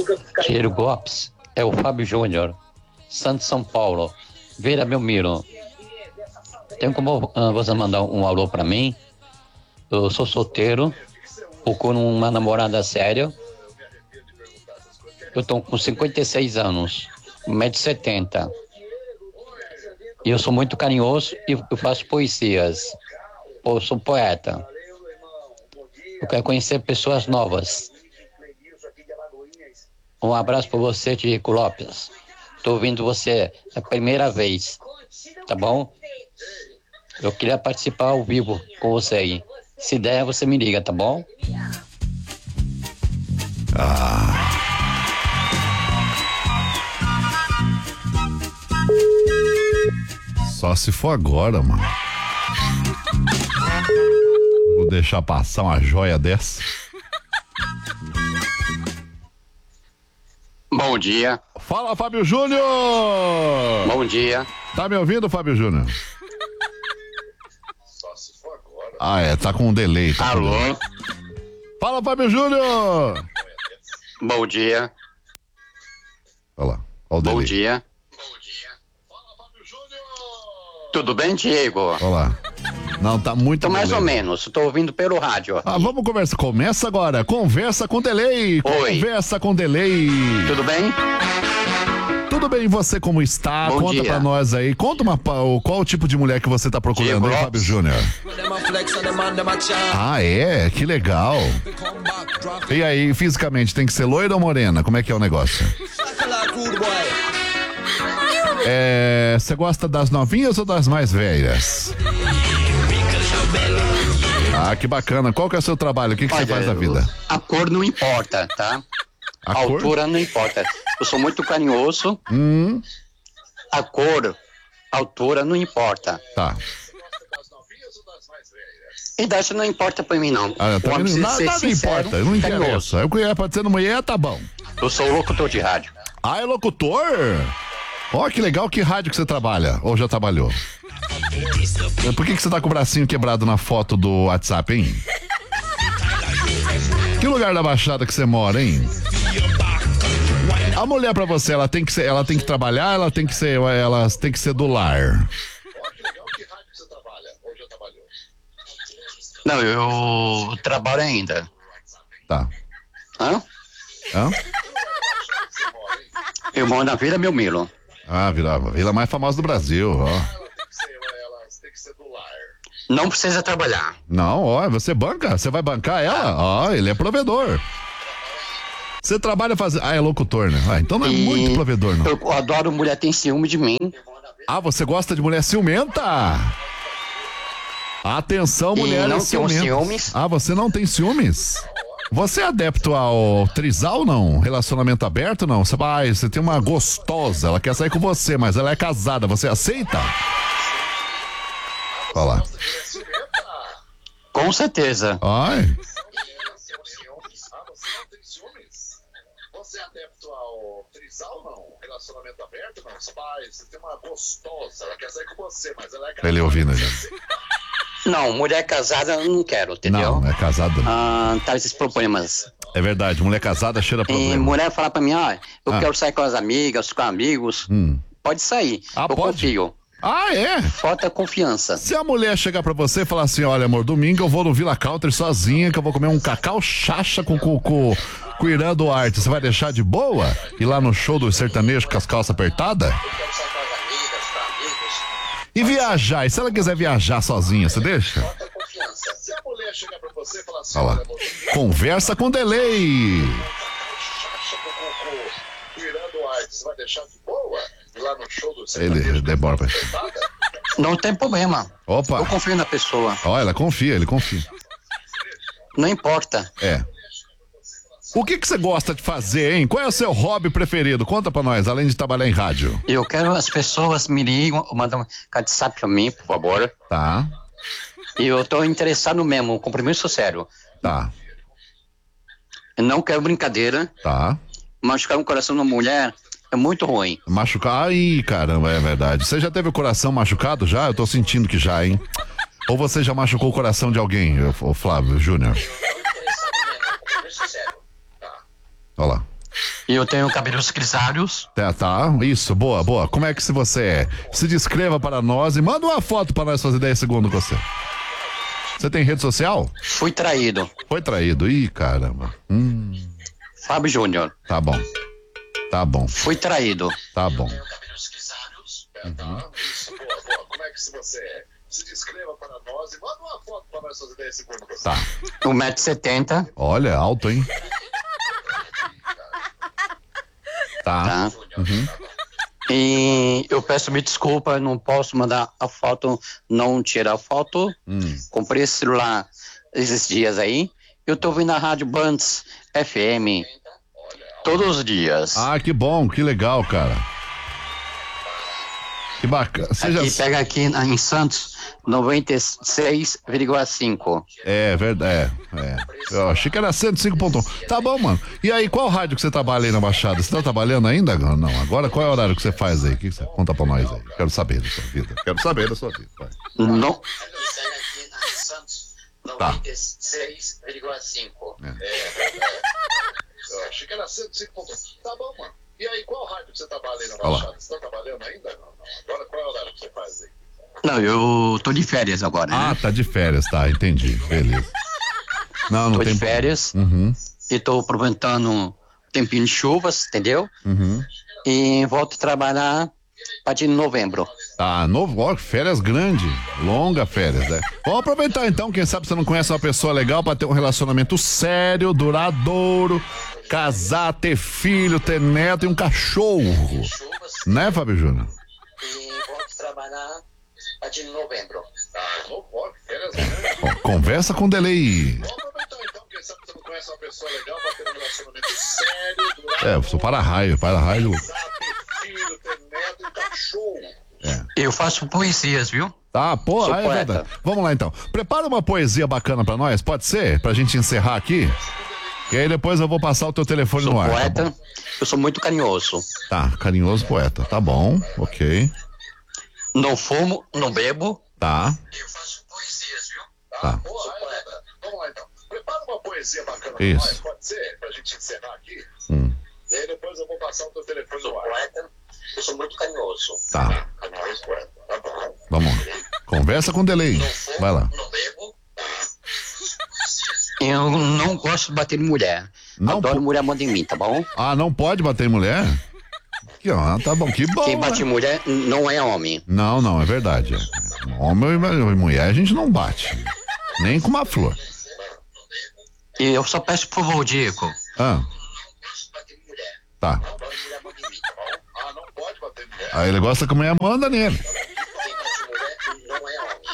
Diego Lopes, é o Fábio Júnior, Santo São Paulo, Vila Belmiro. Tem como você mandar um alô pra mim? Eu sou solteiro, procuro uma namorada séria. Eu tô com 56 anos, 1,70 m. E eu sou muito carinhoso e eu faço poesias. Eu sou poeta. Eu quero conhecer pessoas novas. Um abraço para você, Diego Lopes. Estou ouvindo você a primeira vez, tá bom? Eu queria participar ao vivo com você aí. Se der, você me liga, tá bom? Só se for agora, mano. Vou deixar passar uma joia dessa. Bom dia. Fala, Fábio Júnior! Bom dia. Tá me ouvindo, Fábio Júnior? Tá com um delay. Tá Alô? Fala, Fábio Júnior! Bom dia. Olha lá, olha o delay. Bom dia. Tudo bem, Diego? Olha lá. Não, tá muito Tô mais delay. ou menos, tô ouvindo pelo rádio. Vamos conversar. Começa agora. Conversa com delay. Oi. Conversa com delay. Tudo bem? Tudo bem, você como está? Bom Conta dia. pra nós aí. Conta qual o tipo de mulher que você tá procurando, Diego hein, Fábio Júnior? É? Que legal. E aí, fisicamente, tem que ser loira ou morena? Como é que é o negócio? Você gosta das novinhas ou das mais velhas? Que bacana. Qual que é o seu trabalho? O que você faz da vida? A cor não importa, tá? A A cor? altura não importa. Eu sou muito carinhoso. A cor, a altura não importa. Tá. Idade não importa pra mim, não. Tá O homem vendo? precisa Nada ser sincero, importa, não carinhoso. interessa. Eu conheço, pode ser mulher, tá bom. Eu sou locutor de rádio. É locutor? Ó, que legal, que rádio que você trabalha? Ou já trabalhou? Por que você tá com o bracinho quebrado na foto do WhatsApp, hein? Que lugar da Baixada que você mora, hein? A mulher pra você, ela tem que trabalhar, ela tem que ser do lar. Não, eu trabalho ainda. Tá. Hã? Hã? Eu moro na Vila Belmiro. Vila mais famosa do Brasil, ó. Não precisa trabalhar. Não, ó, você banca? Você vai bancar ela? Ó, ele é provedor. Você trabalha fazendo... é locutor, né? Então não é muito provedor, não. Eu adoro mulher tem ciúme de mim. Você gosta de mulher ciumenta? Atenção, mulheres não tenho ciumentas. ciúmes. Você não tem ciúmes? Você é adepto ao trisal, não? Relacionamento aberto, não? Você tem uma gostosa, ela quer sair com você, mas ela é casada, você aceita? Olha lá. Com certeza. Ai. Você é adepto ao trisal, não? Relacionamento aberto, não? Você tem uma gostosa, ela quer sair com você, mas ela é casada. Ele ouvindo já. Não, mulher casada eu não quero, entendeu? Não é casado. Tá esses problemas. É verdade, mulher casada cheira E problema. mulher fala pra mim, eu quero sair com as amigas, com amigos. Pode sair. Eu pode? confio. É? Falta confiança. Se a mulher chegar pra você e falar assim, olha amor, domingo eu vou no Villa Country sozinha, que eu vou comer um cacau chacha com o Irã Duarte, você vai deixar de boa? Ir lá no show do sertanejo com as calças apertadas? E viajar, e se ela quiser viajar sozinha, você deixa? Se a mulher chegar pra você e falar assim, Olha lá. Conversa com delay. o Irã Duarte, você vai deixar de boa? Ir lá no show do Ele sertanejo demora. Não tem problema. Opa. Eu confio na pessoa. Ó, ela confia, ele confia. Não importa. O que você gosta de fazer, hein? Qual é o seu hobby preferido? Conta pra nós, além de trabalhar em rádio. Eu quero as pessoas me ligam, mandam um WhatsApp pra mim, por favor. Tá. E eu tô interessado mesmo, compromisso sério. Tá. Eu não quero brincadeira. Tá. Machucar um coração de uma mulher é muito ruim. Machucar? Ai, caramba, é verdade. Você já teve o coração machucado já? Eu tô sentindo que já, hein? Ou você já machucou o coração de alguém, o Flávio Júnior? Olha lá. E eu tenho cabelos grisalhos. Tá, isso, boa. Como é que você é? Se descreva para nós e manda uma foto para nós fazer 10 segundos com você. Você tem rede social? Fui traído. Foi traído. Ih, caramba. Fábio Júnior. Tá bom. Fui traído. Tá bom. Cabelos grisalhos. Isso, boa. Como é que você é? Se descreva para nós e manda uma foto para nós fazer 10 segundos com você. Tá. 1,70 m. Olha, alto, hein? Tá. E eu peço me desculpa, não posso mandar a foto, não tirar a foto. Comprei esse celular esses dias aí. Eu tô ouvindo a Rádio Bands FM todos os dias. Ah, que bom, que legal, cara. Que bacana. Pega aqui em Santos, 96,5. É verdade, Eu achei que era 105.1. Tá bom, mano. E aí, qual rádio que você trabalha aí na Baixada? Você tá trabalhando ainda? Não, agora qual é o horário que você faz aí? Que você conta pra nós aí? Quero saber da sua vida. Vai. Não. Pega aqui em Santos, Tá. 96,5. Eu achei que era 105.1. Tá bom, mano. E aí, qual rádio que você trabalha aí na Baixada? Você tá trabalhando ainda? Não. Agora, qual é o horário que você faz aí? Não, eu tô de férias agora, né? Ah, tá de férias, tá, entendi. Beleza. Não Tô tem de férias e tô aproveitando um tempinho de chuvas, entendeu? E volto a trabalhar a partir de novembro. Tá, férias grande, longa férias, né? Vamos aproveitar então, quem sabe você não conhece uma pessoa legal pra ter um relacionamento sério, duradouro, casar, ter filho, ter neto e um cachorro. Né, Fábio Júnior? E volto a trabalhar a partir de novembro. Férias grandes. Conversa com delay. Vamos aproveitar então, quem sabe você não conhece uma pessoa legal pra ter um relacionamento sério, duradouro. Eu sou para-raio. Casar, ter filho, ter neto e um cachorro. Eu faço poesias, viu? Tá, pô, Sou é poeta. verdade. Vamos lá então. Prepara uma poesia bacana pra nós, pode ser? Pra gente encerrar aqui? E aí depois eu vou passar o teu telefone Sou no ar. poeta, Tá bom? eu sou muito carinhoso. Tá, carinhoso poeta. Tá bom, ok. Não fumo, não bebo. Tá. Eu faço poesias, viu? Tá. Sou poeta. Vamos lá então. Prepara uma poesia bacana pra Isso. nós, pode ser? Pra gente encerrar aqui. E aí depois eu vou passar o teu telefone no ar. Poeta, eu sou muito carinhoso. Tá. Carinhoso, poeta. Tá bom. Vamos lá. Conversa com delay. Vai lá. Não bebo. Eu não gosto de bater em mulher. Não Adoro po- mulher manda em mim, tá bom? Ah, não pode bater em mulher? Que, tá bom, que bom. Quem bate em né? mulher não é homem. Não, é verdade. Homem e mulher a gente não bate. Nem com uma flor. E eu só peço por favor, Diego. Ah, tá. Adoro mulher manda em mim, tá bom? Ah, não pode bater em mulher. Aí ele gosta que a mulher manda nele. Quem bate em mulher não é homem.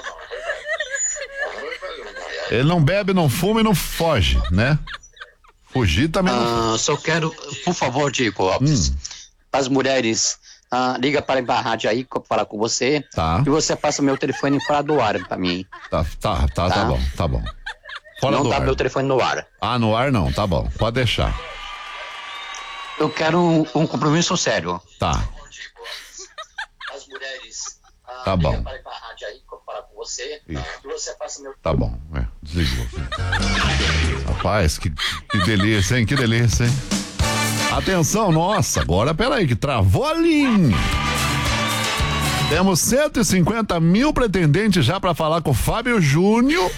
Ele não bebe, não fuma e não foge, né? Fugir também não. Só quero, por favor, Diego Lopes, as mulheres, liga para a rádio aí, falar com você. Tá. E você passa meu telefone fora do ar pra mim. Tá bom. Fora não do dá ar. meu telefone no ar. Ah, no ar não, tá bom. Pode deixar. Eu quero um compromisso sério. Tá. As mulheres, Tá bom. liga para a rádio aí, falar com você. Isso. E você passa meu Tá bom. Desligou. Rapaz, que delícia, hein? Que delícia, hein? Atenção, nossa, agora peraí, que travou a linha. Temos 150 mil pretendentes já pra falar com o Fábio Júnior.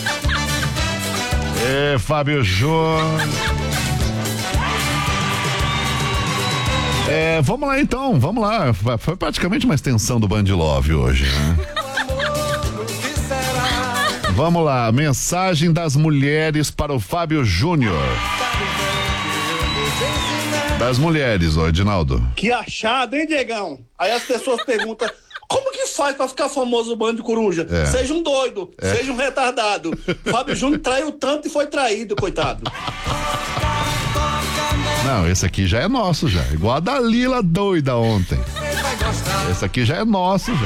Fábio Júnior. Vamos lá então, vamos lá. Foi praticamente uma extensão do Band Love hoje, né? Vamos lá, mensagem das mulheres para o Fábio Júnior. Das mulheres, ô Edinaldo. Que achado, hein, Diegão? Aí as pessoas perguntam, como que faz pra ficar famoso no Bando de Coruja? Seja um doido, seja um retardado. Fábio Júnior traiu tanto e foi traído, coitado. Não, esse aqui já é nosso já. Igual a Dalila doida ontem. Esse aqui já é nosso já.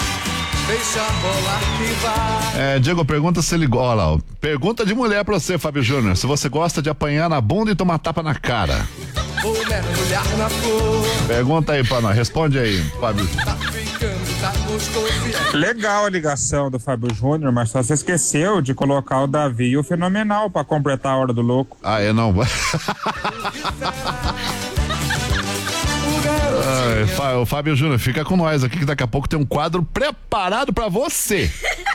Diego, pergunta se ele... Olha lá, ó. Pergunta de mulher pra você, Fábio Júnior. Se você gosta de apanhar na bunda e tomar tapa na cara. Pergunta aí pra nós. Responde aí, Fábio Júnior. Legal a ligação do Fábio Júnior, mas só você esqueceu de colocar o Davi e o Fenomenal pra completar a hora do louco. Ah, é não. O Fábio Júnior, fica com nós aqui que daqui a pouco tem um quadro preparado pra você.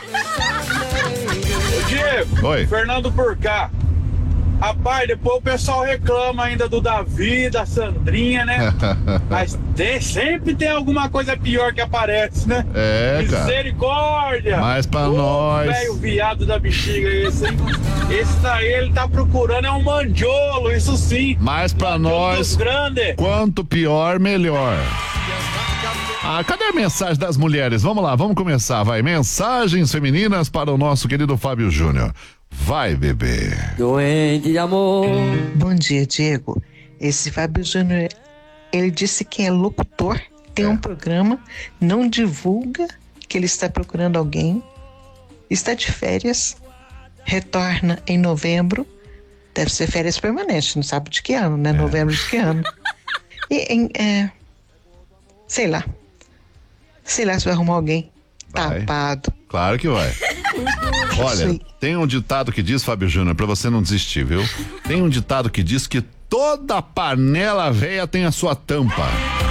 Diego, oi. Fernando por cá. Rapaz, depois o pessoal reclama ainda do Davi, da Sandrinha, né? Mas sempre tem alguma coisa pior que aparece, né? É, cara. Misericórdia! Mais pra nós. Velho viado da bexiga esse, hein? Esse daí ele tá procurando é um mandiolo, isso sim. Mais pra nós. Quanto pior, melhor. Cadê a mensagem das mulheres? Vamos lá, vamos começar, vai. Mensagens femininas para o nosso querido Fábio Júnior. Vai, bebê. Doente de amor. Bom dia, Diego. Esse Fábio Júnior, ele disse que é locutor, tem um programa, não divulga que ele está procurando alguém, está de férias, retorna em novembro, deve ser férias permanentes, não sabe de que ano, né? Novembro de que ano. E sei lá se vai arrumar alguém tapado. Claro que vai. Olha, tem um ditado que diz, Fábio Júnior, pra você não desistir, viu? Tem um ditado que diz que toda panela velha tem a sua tampa.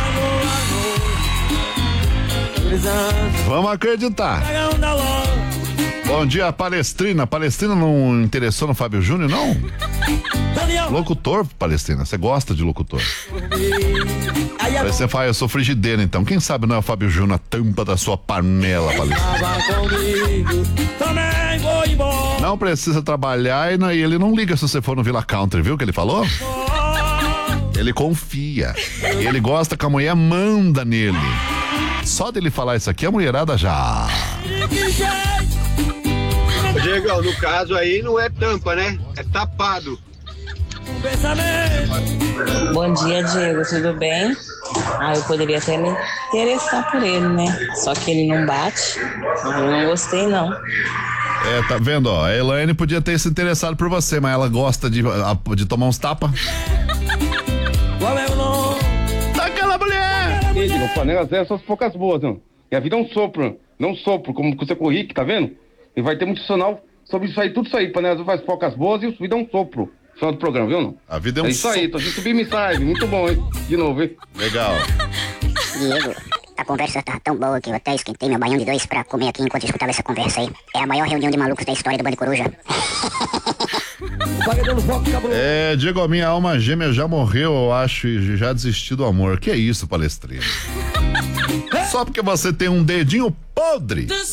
Vamos acreditar. Bom dia, Palestrina. Palestrina não interessou no Fábio Júnior, não? Locutor, Palestrina. Você gosta de locutor? Aí você fala, eu sou frigideira, então. Quem sabe não é o Fábio Júnior a tampa da sua panela, Palestrina? Não precisa trabalhar e ele não liga se você for no Villa Country, viu o que ele falou? Ele confia. Ele gosta que a mulher manda nele. Só dele falar isso aqui, a mulherada já... Diego, no caso aí não é tampa, né? É tapado. Bom dia, Diego, tudo bem? Eu poderia até me interessar por ele, né? Só que ele não bate. Eu não gostei, não. Tá vendo, ó? A Elaine podia ter se interessado por você, mas ela gosta de tomar uns tapas. Qual é o nome daquela mulher? Diego, panelas essas poucas boas, não. E a vida é um sopro, não um sopro, como você com o Rick, tá vendo? E vai ter muito dicional sobre isso aí, tudo isso aí. Panelas faz poucas boas e o vida é um sopro. Final do programa, viu, não? A vida é um isso aí, tô subindo mensagem, muito bom, hein? De novo, hein? Legal. Diego, a conversa tá tão boa que eu até esquentei meu baião de 2 pra comer aqui enquanto eu escutava essa conversa aí. É a maior reunião de malucos da história do Bande Coruja. Diego, a minha alma gêmea já morreu, eu acho, e já desistiu do amor. Que é isso, Palestrina? Só porque você tem um dedinho podre,